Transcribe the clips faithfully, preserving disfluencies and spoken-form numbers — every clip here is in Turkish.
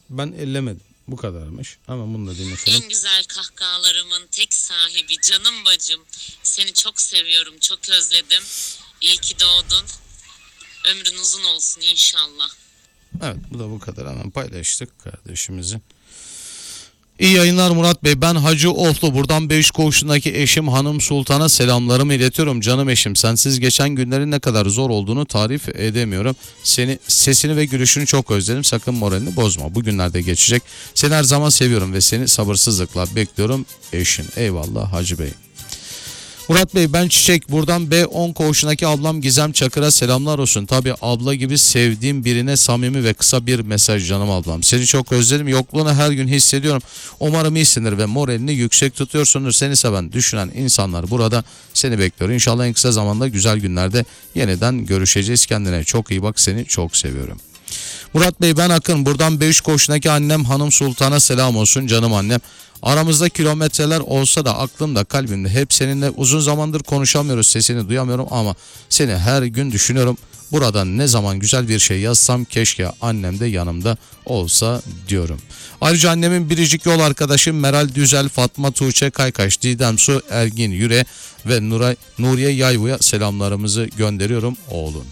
Ben ellemedim. Bu kadarmış. Ama bunu da dinletelim. En güzel kahkahalarımın tek sahibi canım bacım. Seni çok seviyorum, çok özledim. İyi ki doğdun. Ömrün uzun olsun inşallah. Evet, bu da bu kadar. Hemen paylaştık kardeşimizin. İyi yayınlar Murat Bey. Ben Hacı Ohlu. Buradan beş koğuşundaki eşim Hanım Sultan'a selamlarımı iletiyorum. Canım eşim, sensiz geçen günlerin ne kadar zor olduğunu tarif edemiyorum. Seni, sesini ve gülüşünü çok özledim. Sakın moralini bozma. Bugünlerde geçecek. Seni her zaman seviyorum ve seni sabırsızlıkla bekliyorum. Eşin. Eyvallah Hacı Bey. Murat Bey, ben Çiçek. Buradan B on koğuşundaki ablam Gizem Çakır'a selamlar olsun. Tabi abla gibi sevdiğim birine samimi ve kısa bir mesaj canım ablam. Seni çok özledim. Yokluğunu her gün hissediyorum. Umarım iyisindir ve moralini yüksek tutuyorsundur. Seni seven, düşünen insanlar burada seni bekliyor. İnşallah en kısa zamanda güzel günlerde yeniden görüşeceğiz. Kendine çok iyi bak. Seni çok seviyorum. Murat Bey, ben Akın. Buradan beş koğuşundaki annem Hanım Sultan'a selam olsun canım annem. Aramızda kilometreler olsa da aklımda, kalbimde hep seninle. Uzun zamandır konuşamıyoruz, sesini duyamıyorum ama seni her gün düşünüyorum. Buradan ne zaman güzel bir şey yazsam keşke annem de yanımda olsa diyorum. Ayrıca annemin biricik yol arkadaşı Meral Düzel, Fatma Tuğçe Kaykaş, Didem Su, Ergin Yüre ve Nuray, Nuriye Yayvu'ya selamlarımızı gönderiyorum oğlum.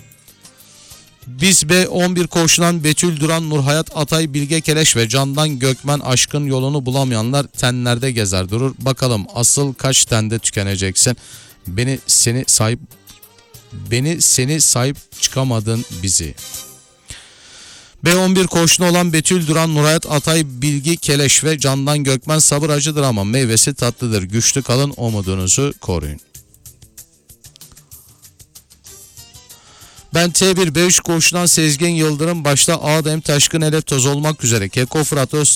Biz B on bir koğuşundan Betül Duran, Nurhayat Atay, Bilge Keleş ve Candan Gökmen aşkın yolunu bulamayanlar tenlerde gezer durur. Bakalım asıl kaç tende tükeneceksin? Beni seni sahip beni seni sahip çıkamadın bizi. B on bir koğuşunda olan Betül Duran, Nurhayat Atay, Bilgi Keleş ve Candan Gökmen, sabır acıdır ama meyvesi tatlıdır. Güçlü kalın, umudunuzu koruyun. Ben T bir B üç koğuşundan Sezgin Yıldırım, başta Adem Taşkın Elef Toz olmak üzere Keko Fırat Öz